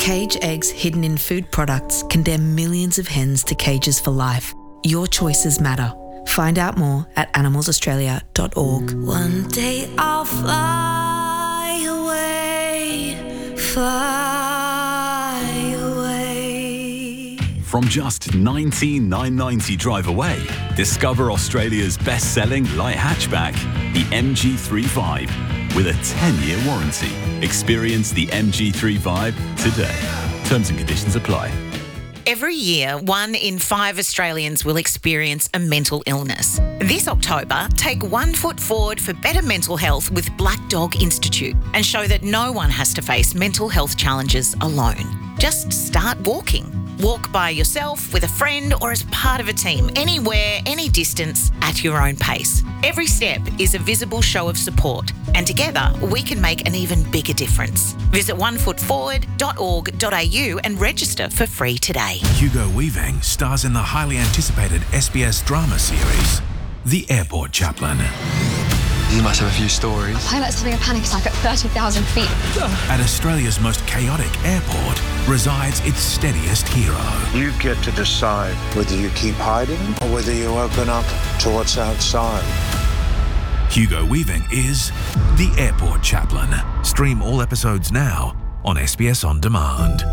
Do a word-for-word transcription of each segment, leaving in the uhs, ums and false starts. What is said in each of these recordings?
Cage eggs hidden in food products condemn millions of hens to cages for life. Your choices matter. Find out more at animals australia dot org. One day I'll fly away, fly away. From just nineteen thousand nine hundred ninety drive away, discover Australia's best-selling light hatchback, the M G three Vibe, with a ten-year warranty. Experience the M G three Vibe today. Terms and conditions apply. Every year, one in five Australians will experience a mental illness. This October, take one foot forward for better mental health with Black Dog Institute and show that no one has to face mental health challenges alone. Just start walking. Walk by yourself, with a friend, or as part of a team, anywhere, any distance, at your own pace. Every step is a visible show of support, and together we can make an even bigger difference. Visit one foot forward dot org dot a u and register for free today. Hugo Weaving stars in the highly anticipated S B S drama series, The Airport Chaplain. You must have a few stories. A pilot's having a panic attack at thirty thousand feet. At Australia's most chaotic airport resides its steadiest hero. You get to decide whether you keep hiding or whether you open up to what's outside. Hugo Weaving is The Airport Chaplain. Stream all episodes now on S B S On Demand.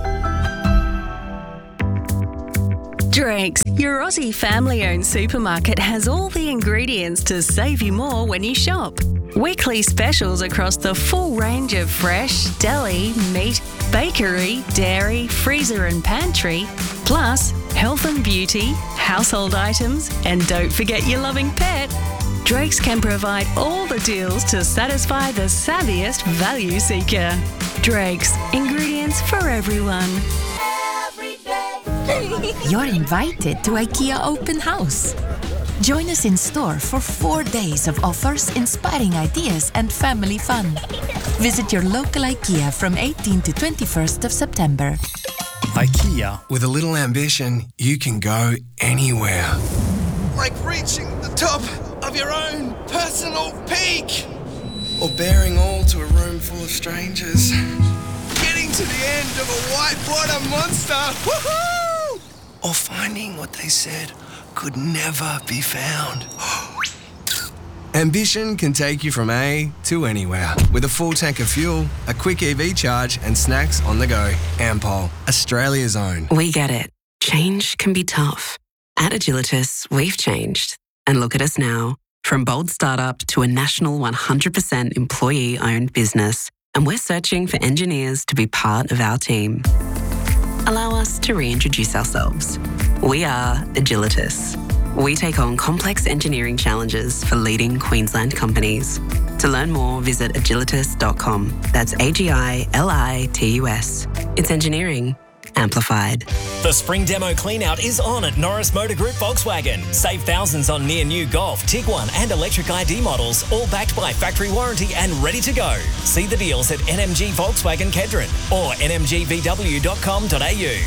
Drake's, your Aussie family-owned supermarket, has all the ingredients to save you more when you shop. Weekly specials across the full range of fresh, deli, meat, bakery, dairy, freezer and pantry, plus health and beauty, household items, and don't forget your loving pet. Drake's can provide all the deals to satisfy the savviest value seeker. Drake's, ingredients for everyone. You're invited to IKEA Open House. Join us in store for four days of offers, inspiring ideas and family fun. Visit your local IKEA from eighteenth to twenty-first of September. IKEA. With a little ambition, you can go anywhere. Like reaching the top of your own personal peak. Or bearing all to a room full of strangers. Getting to the end of a whitewater monster. Woohoo! Or finding what they said could never be found. Ambition can take you from A to anywhere. With a full tank of fuel, a quick E V charge, and snacks on the go. Ampol, Australia's own. We get it. Change can be tough. At Agilitas, we've changed. And look at us now. From bold startup to a national one hundred percent employee-owned business. And we're searching for engineers to be part of our team. Allow us to reintroduce ourselves. We are Agilitas. We take on complex engineering challenges for leading Queensland companies. To learn more, visit agilitas dot com. That's A G I L I T U S. It's engineering amplified. The spring demo cleanout is on at Norris Motor Group Volkswagen. Save thousands on near new Golf, Tiguan and electric I D models, all backed by factory warranty and ready to go. See the deals at N M G Volkswagen Kedron or n m g v w dot com dot a u.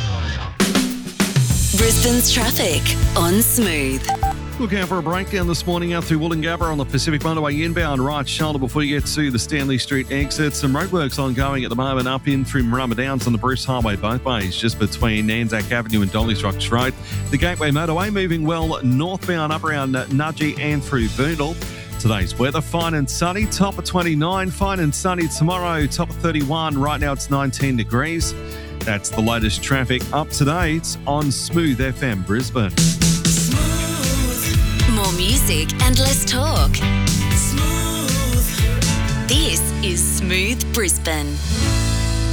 Brisbane's traffic on Smooth. Look out for a breakdown this morning out through Wollongabba on the Pacific Motorway inbound right shoulder before you get to the Stanley Street exit. Some roadworks ongoing at the moment up in through Marama Downs on the Bruce Highway both ways, just between Anzac Avenue and Dolly Rocks Road. The Gateway Motorway moving well northbound up around Nudgee and through Boondall. Today's weather, fine and sunny, top of twenty-nine, fine and sunny tomorrow, top of thirty-one. Right now it's nineteen degrees. That's the latest traffic up to date on Smooth F M Brisbane. More music and less talk. Smooth. This is Smooth Brisbane.